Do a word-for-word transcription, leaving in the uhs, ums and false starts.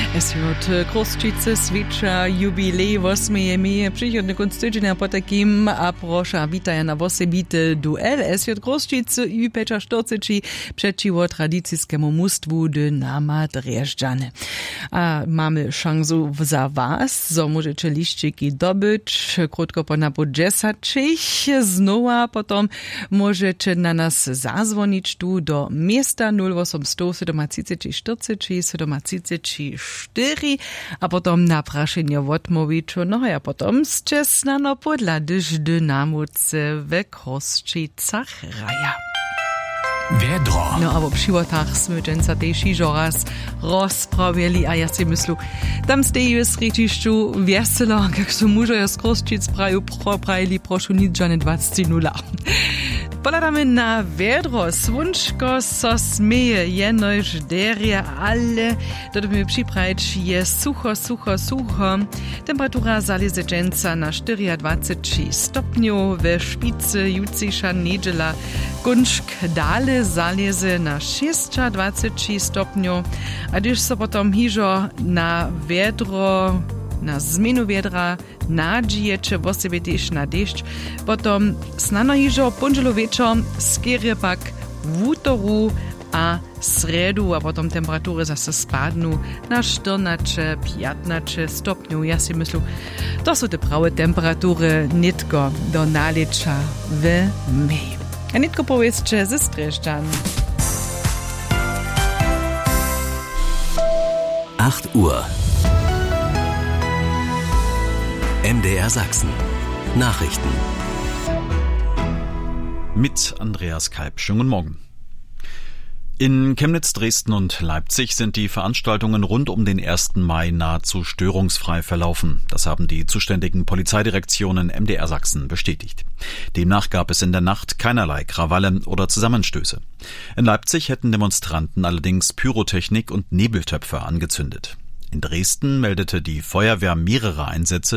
Es wird Kruszczyce switcha jubilej osmej meje przychodny konc tydzienia po takim a prosza witaja na osobity duel. Es wird Kruszczyce u pecza sztorcyci przeciwo tradycyjskiemu mustwu Dynama Drjeżdżany. A mamy szansę za was, so możecie liściki dobyć, krótko po napo dziesięcich, znowa potom możecie na nas zadzwonić tu do miasta nul osiem sto siedemdziesiąt czterdzieści siedemdziesiąt cztery, a potom na praszenie odmówić, no a potom ste snano podla, gdyż Dynamocy we Kruszczycach raja. Wiedro. No a w przywotach sme dżęca też iżo raz rozprawili, a ja si myslu, tam steju z ryciszczu weselo, jak so mužo z Kruszczyc praju prajili prošu nidžane dvacet nula. Poladamy na wiedro, słonczko so smeje, jenoż derje, ale dodamy przyprawić je sucho, sucho, sucho. Temperatura zaleze dżęca na dwadzieścia cztery stopniów, we szpicy jutrzejsza niedziela gunszk dale zaleze na dwadzieścia sześć stopniów, a gdyż so potom hižo na wiedro, na zmienu wiedra nadzieječe w sobie też na deszcz, potom snano hižo ponželo večer skierie pak w útoru a sredu, a potom temperatury zase spadną na czternaście piętnaście stopniów. Ja si myślę, to są te prawe temperatury nitko do nalecza w mej. A nitko powiedzcie ze Drjeżdżan. acht Uhr. M D R Sachsen. Nachrichten. Mit Andreas Kalb. Schönen guten Morgen. In Chemnitz, Dresden und Leipzig sind die Veranstaltungen rund um den ersten Mai nahezu störungsfrei verlaufen. Das haben die zuständigen Polizeidirektionen M D R Sachsen bestätigt. Demnach gab es in der Nacht keinerlei Krawalle oder Zusammenstöße. In Leipzig hätten Demonstranten allerdings Pyrotechnik und Nebeltöpfe angezündet. In Dresden meldete die Feuerwehr mehrere Einsätze